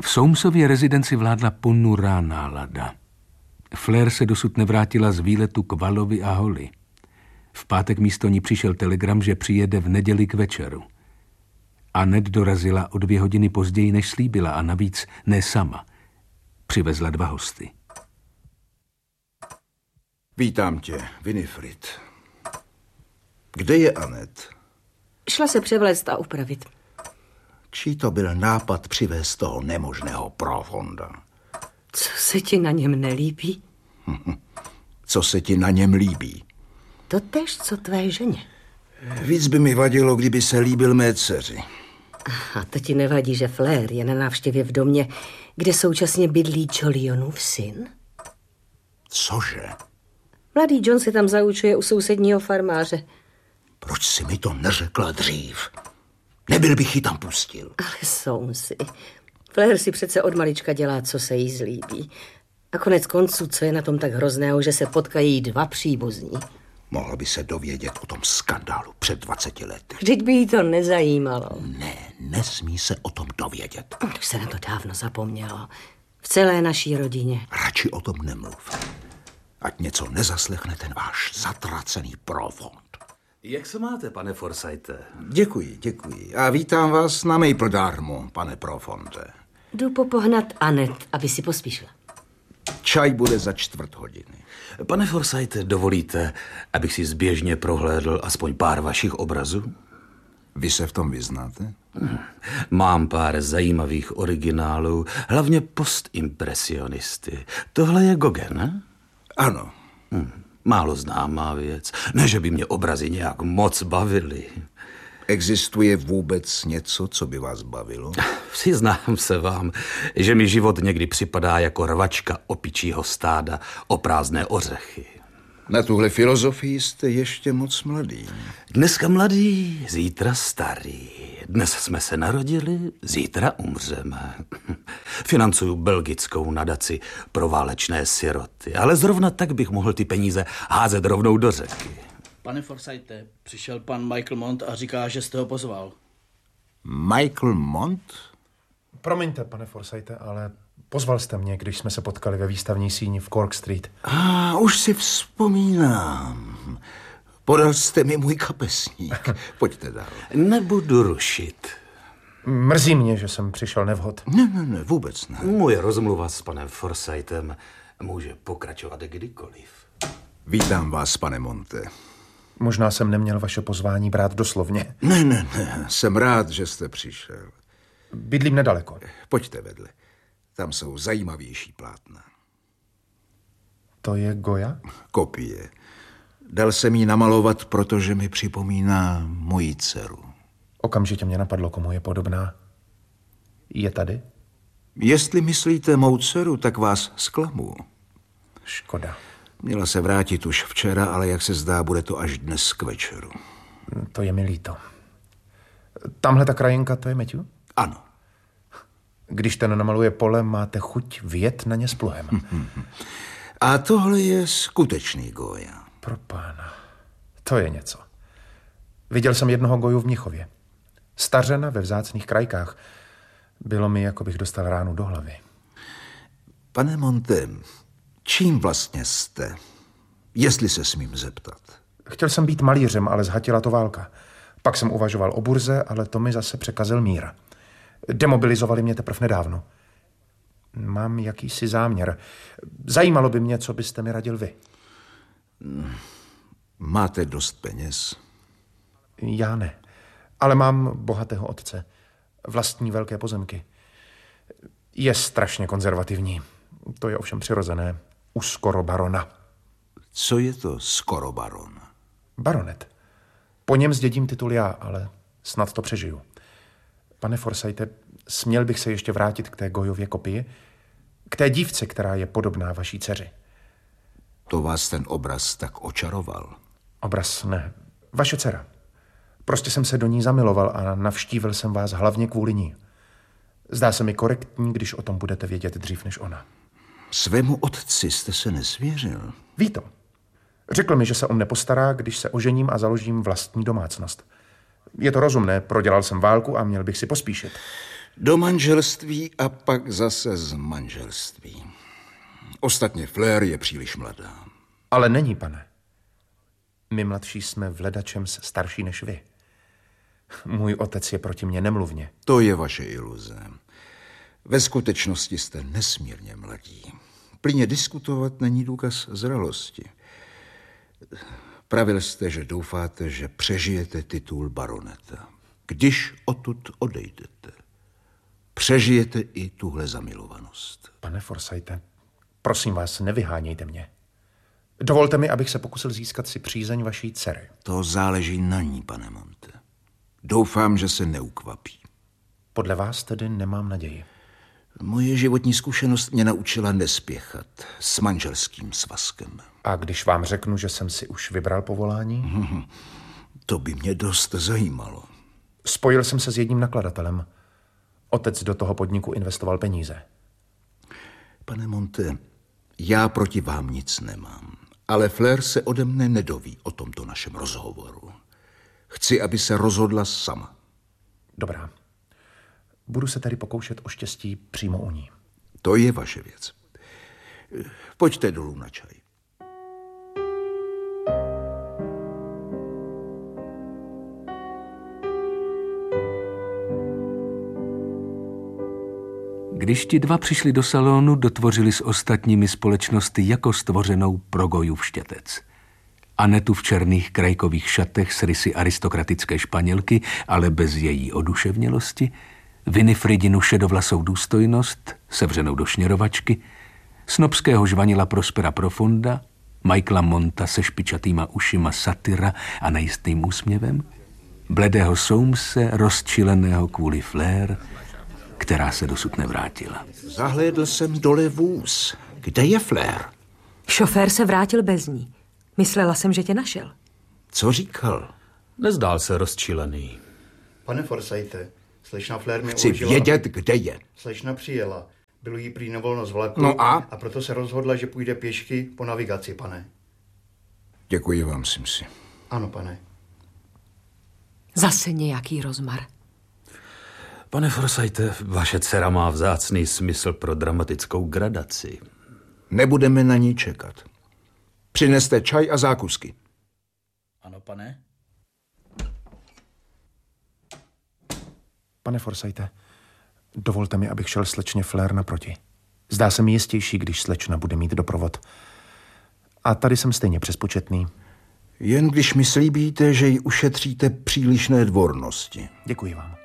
V Soamesově rezidenci vládla ponurá nálada. Flair se dosud nevrátila z výletu k Valovi a Holly. V pátek místo ní přišel telegram, že přijede v neděli k večeru. Annette dorazila o 2 hodiny později, než slíbila, a navíc ne sama. Přivezla 2 hosty. Vítám tě, Winifred. Kde je Annette? Šla se převléct a upravit. Čí to byl nápad přivést toho nemožného Profonda? Co se ti na něm nelíbí? Co se ti na něm líbí? Totéž, co tvé ženě. Víc by mi vadilo, kdyby se líbil mé dceři. A to ti nevadí, že Flair je na návštěvě v domě, kde současně bydlí Jolionův syn? Cože? Mladý John se tam zaučuje u sousedního farmáře. Proč jsi mi to neřekla dřív? Nebyl bych ji tam pustil. Ale Soamesy, Flair si přece od malička dělá, co se jí zlíbí. A konec konců, co je na tom tak hrozného, že se potkají 2 příbuzní? Mohla by se dovědět o tom skandálu před 20 lety. Vždyť by jí to nezajímalo. Ne, nesmí se o tom dovědět. Už se na to dávno zapomnělo. V celé naší rodině. Radši o tom nemluv. Ať něco nezaslechne ten váš zatracený Profond. Jak se máte, pane Forsythe? Děkuji. A vítám vás na Maple Darmu, pane Profonde. Jdu popohnat Annette, aby si pospíšila. Čaj bude za 1/4 hodiny. Pane Forsythe, dovolíte, abych si zběžně prohlédl aspoň pár vašich obrazů? Vy se v tom vyznáte? Mám pár zajímavých originálů, hlavně postimpresionisty. Tohle je Gauguin, ne? Ano. Málo známá věc. Ne, že by mě obrazy nějak moc bavily. Existuje vůbec něco, co by vás bavilo? Přiznám se vám, že mi život někdy připadá jako rvačka opičího stáda o prázdné ořechy. Na tuhle filozofii jste ještě moc mladý. Dneska mladý, zítra starý. Dnes jsme se narodili, zítra umřeme. Financuju belgickou nadaci pro válečné siroty, ale zrovna tak bych mohl ty peníze házet rovnou do řeky. Pane Forsythe, přišel pan Michael Mont a říká, že jste ho pozval. Michael Mont? Promiňte, pane Forsythe, ale pozval jste mě, když jsme se potkali ve výstavní síni v Cork Street. Už si vzpomínám. Podal jste mi můj kapesník. Pojďte dál. Nebudu rušit. Mrzí mě, že jsem přišel nevhod. Ne, vůbec ne. Moje rozmluva s panem Forsythem může pokračovat kdykoliv. Vítám vás, pane Monte. Možná jsem neměl vaše pozvání brát doslovně. Ne, jsem rád, že jste přišel. Bydlím nedaleko. Pojďte vedle. Tam jsou zajímavější plátna. To je Goya? Kopie. Dal jsem ji namalovat, protože mi připomíná moji dceru. Okamžitě mě napadlo, komu je podobná. Je tady? Jestli myslíte mou dceru, tak vás zklamu. Škoda. Měla se vrátit už včera, ale jak se zdá, bude to až dnes k večeru. To je mi líto. Tamhle ta krajinka, to je Matthew? Ano. Když ten namaluje pole, máte chuť vjet na ně s pluhem. A tohle je skutečný Goya. Pro pána. To je něco. Viděl jsem jednoho Goyu v Mnichově. Stařena ve vzácných krajkách. Bylo mi, jako bych dostal ránu do hlavy. Pane Monte, čím vlastně jste? Jestli se smím zeptat. Chtěl jsem být malířem, ale zhatila to válka. Pak jsem uvažoval o burze, ale to mi zase překazil mír. Demobilizovali mě teprve nedávno. Mám jakýsi záměr. Zajímalo by mě, co byste mi radil vy. Máte dost peněz? Já ne. Ale mám bohatého otce. Vlastní velké pozemky. Je strašně konzervativní. To je ovšem přirozené. U skoro barona. Co je to skoro baron? Baronet. Po něm zdědím titul já, ale snad to přežiju. Pane Forsythe, směl bych se ještě vrátit k té Goyově kopii? K té dívce, která je podobná vaší dceři. To vás ten obraz tak očaroval? Obraz ne. Vaše dcera. Prostě jsem se do ní zamiloval a navštívil jsem vás hlavně kvůli ní. Zdá se mi korektní, když o tom budete vědět dřív než ona. Svému otci jste se nesvěřil? Ví to. Řekl mi, že se o mne postará, když se ožením a založím vlastní domácnost. Je to rozumné, prodělal jsem válku a měl bych si pospíšit. Do manželství a pak zase z manželství. Ostatně Fleur je příliš mladá. Ale není, pane. My mladší jsme vledačem starší než vy. Můj otec je proti mně nemluvně. To je vaše iluze. Ve skutečnosti jste nesmírně mladí. Plně diskutovat není důkaz zralosti. Pravil jste, že doufáte, že přežijete titul baroneta. Když odtud odejdete, přežijete i tuhle zamilovanost. Pane Forsythe, prosím vás, nevyhánějte mě. Dovolte mi, abych se pokusil získat si přízeň vaší dcery. To záleží na ní, pane Monte. Doufám, že se neukvapí. Podle vás tedy nemám naději. Moje životní zkušenost mě naučila nespěchat s manželským svazkem. A když vám řeknu, že jsem si už vybral povolání? To by mě dost zajímalo. Spojil jsem se s jedním nakladatelem. Otec do toho podniku investoval peníze. Pane Monte, já proti vám nic nemám, ale Fleur se ode mne nedoví o tomto našem rozhovoru. Chci, aby se rozhodla sama. Dobrá. Budu se tedy pokoušet o štěstí přímo u ní. To je vaše věc. Pojďte dolů na čaj. Když ti dva přišli do salonu, dotvořili s ostatními společnosti jako stvořenou pro Goyův štětec. Anetu v černých krajkových šatech s rysy aristokratické Španělky, ale bez její oduševnělosti, Winifredinu šedovlasou důstojnost, sevřenou do šněrovačky, snobského žvanila Prospera Profunda, Michaela Monta se špičatýma ušima satyra a nejistým úsměvem, bledého Soamese, rozčileného kvůli Fleur, která se dosud nevrátila. Zahlédl jsem dole vůz. Kde je Fleur? Šofér se vrátil bez ní. Myslela jsem, že tě našel. Co říkal? Nezdál se rozčilený. Pane Forsythe, slečna Fleur mi Chci uložila... vědět, kde je. Slečna přijela. Bylo jí prý nevolno z vlaku. No a? A proto se rozhodla, že půjde pěšky po navigaci, pane. Děkuji vám, Simsi. Ano, pane. Zase nějaký rozmar. Pane Forsythe, vaše dcera má vzácný smysl pro dramatickou gradaci. Nebudeme na ní čekat. Přineste čaj a zákusky. Ano, pane? Pane Forsythe, dovolte mi, abych šel slečně Fleur naproti. Zdá se mi jistější, když slečna bude mít doprovod. A tady jsem stejně přespočetný. Jen když mi slíbíte, že ji ušetříte přílišné dvornosti. Děkuji vám.